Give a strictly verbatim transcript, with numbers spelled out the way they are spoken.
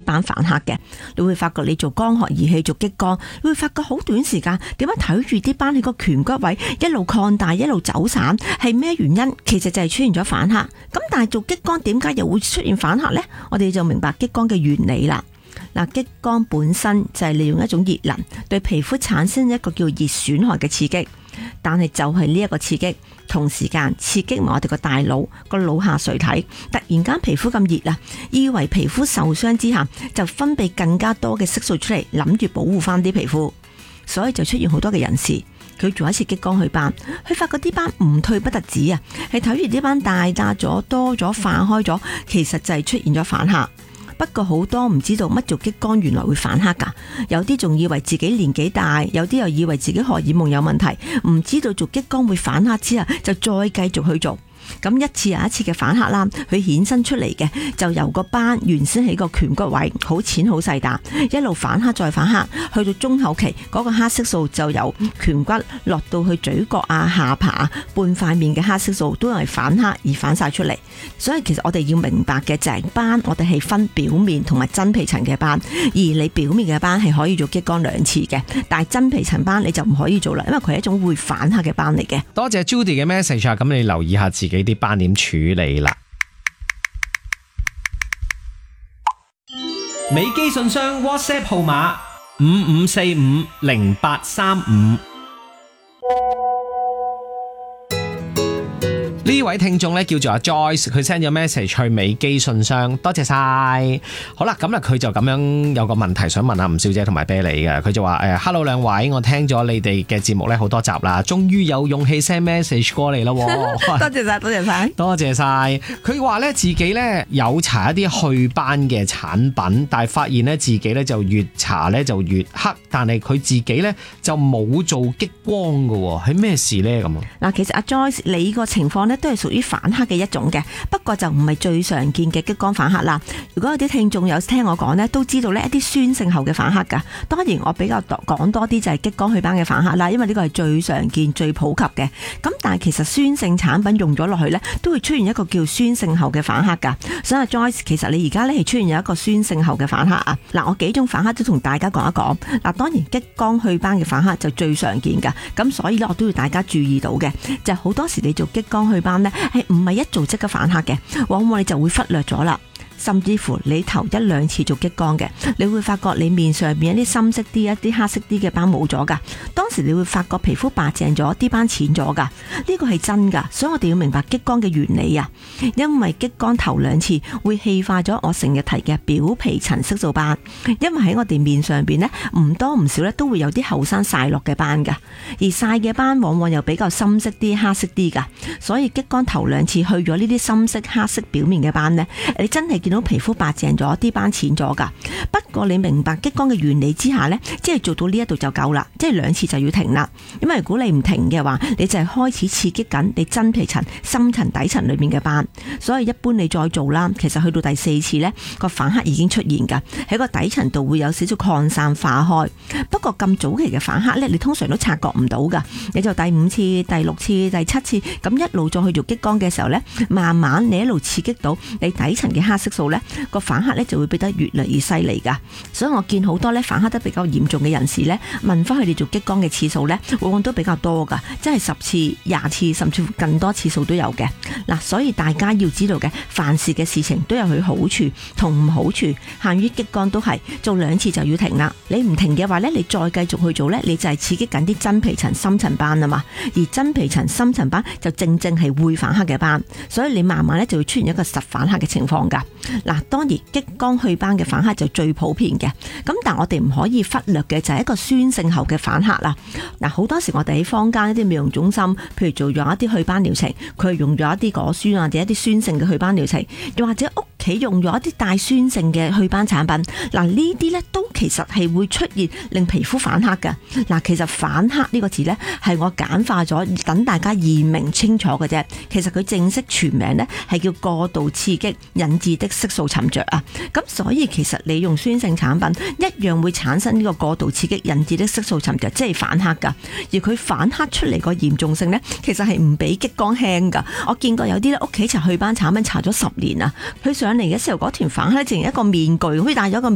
斑反黑嘅。你會發覺你做光學儀器做激光，你會發覺好短時間點樣睇住啲斑喺個顴骨位一路擴大一路走散，係咩原因？其實就係出現咗反黑。咁但係做激光點解又會出現反黑呢？我哋就明白激光嘅原理啦。嗱，激光本身就係利用一種熱能對皮膚產生一個叫熱損害嘅刺激，但係就係呢一個刺激同時間刺激埋我哋個大腦個腦下垂體，突然間皮膚咁熱啊，以為皮膚受傷之下就分泌更加多嘅色素出嚟，諗住保護翻啲皮膚，所以就出現好多嘅人士。佢做一次激光去斑，佢發覺啲斑唔退不特止啊，係睇住啲斑大笪咗、多咗、化開咗，其實就係出現咗反黑。不過好多唔知道乜做激光原來會反黑噶，有啲仲以為自己年紀大，有啲又以為自己荷爾蒙有問題，唔知道做激光會反黑之後，就再繼續去做。咁一次又一次嘅反黑啦，佢衍生出嚟嘅就由個斑原先喺個顴骨位好淺好細笪，一路反黑再反黑，去到中後期嗰、那個黑色素就由顴骨落到去嘴角啊、下巴啊、半塊面嘅黑色素都係反黑而反晒出嚟。所以其實我哋要明白嘅就係斑，我哋係分表面同埋真皮層嘅斑，而你表面嘅斑係可以做激光兩次嘅，但係真皮層斑你就唔可以做啦，因為佢係一種會反黑嘅斑嚟嘅。 多謝 Judy 嘅 message 啊，咁你留意下自己啲斑點處理啦。 美基信箱 WhatsApp 號碼五五四五零八三五。 呢位聽眾咧叫做阿 Joyce， 佢 send 咗 message 去美基信箱，多謝晒。好啦，咁啊佢就咁樣有個問題想問下吳小姐同埋啤梨嘅，佢就話誒 Hello 兩位，我聽咗你哋嘅節目咧好多集啦，終於有勇氣 send message 過嚟啦。 多謝晒，多謝晒， 多謝晒。佢話咧自己咧有搽一啲去斑嘅產品，但係發現咧自己咧就越搽咧就越黑，但係佢自己咧就冇做激光嘅，係咩事咧咁啊？ 嗱，其實阿 Joyce 你個情況咧都係屬於反黑嘅一種嘅，不過就唔係最常見嘅激光反黑啦。如果有啲聽眾有聽我講呢，都知道呢一啲酸性後嘅反黑噶。當然我比較講多啲就係激光去斑嘅反黑啦，因為呢個係最常見、最普及嘅。咁但係其實酸性產品用咗落去呢，都會出現一個叫酸性後嘅反黑噶。所以 Joyce， 其實你而家呢係出現有一個酸性後嘅反黑啊。嗱，我幾種反黑都同大家講一講。嗱，當然激光去斑嘅反黑就最常見噶，咁所以呢，我都要大家注意到嘅，就係好多時你做激光去斑呢，係唔係一做即刻反黑嘅，往往你就會忽略咗啦。甚至乎你頭一兩次做激光嘅，你會發覺你面上面一啲深色啲、一啲黑色啲嘅斑冇咗噶。當時你會發覺皮膚白淨咗，啲斑淺咗噶。呢個係真噶，所以我哋要明白激光嘅原理啊。因為激光頭兩次會氣化咗我成日提嘅表皮層色素斑，因為喺我哋面上邊呢，唔多唔少咧都會有啲後生曬落嘅斑噶，而曬嘅斑往往又比較深色啲、黑色啲噶。所以激光頭兩次去咗呢啲深色、黑色表面嘅斑呢，你真係見到皮膚白淨咗，啲斑淺咗噶。不過你明白激光嘅原理之下呢，即係做到呢一度就夠啦，即係兩次就要停啦。因為如果你唔停嘅話，你就係開始刺激緊你真皮層、深層底層裏面嘅斑。所以一般你再做啦，其實去到第四次呢，個反黑已經出現噶，喺個底層度會有少少擴散化開。不過咁早期嘅反黑呢，你通常都察覺唔到噶。你就第五次、第六次、第七次咁一路再去做激光嘅時候呢，慢慢你一路刺激到你底層嘅黑色素呢，個反黑呢就會變得越嚟越犀利噶。所以我見好多呢反黑得比較嚴重嘅人士呢，問翻佢哋做激光嘅次數呢，往往都比較多噶，即係十次、廿次，甚至乎更多次數都有嘅。嗱，所以大家要知道嘅，凡事嘅事情都有佢好處同唔好處，限於激光都係做兩次就要停啦。你唔停嘅話呢，你再繼續去做呢，你就係刺激緊啲真皮層深層斑啊嘛。而真皮層深層斑就正正係會反黑嘅斑，所以你慢慢呢就會出現一個實反黑嘅情況噶。嗱，當然激光去斑嘅反黑就最普遍嘅，咁但我哋唔可以忽略嘅就係一個酸性後嘅反黑啦。嗱，好多時我哋喺坊間一啲美容中心，譬如做咗一啲去斑療程，佢用咗一啲果酸或者一啲酸性嘅去斑療程，又或者屋企用咗一啲帶酸性嘅去斑產品，嗱呢啲呢都其實係會出現令皮膚反黑㗎。嗱，其實反黑呢個字呢係我簡化咗，等大家易明清楚嘅啫。其實佢正式全名呢係叫過度刺激引致的色素沉着啊。咁所以其實你用酸性產品一樣會產生呢個過度刺激引致的色素沉着，即係反黑㗎。而佢反黑出嚟個嚴重性呢，其實係唔比激光輕㗎。我見過有啲咧屋企搽去斑產品搽咗十年啊，佢上嚟嘅時候嗰團反黑淨係一個面具，好似戴咗個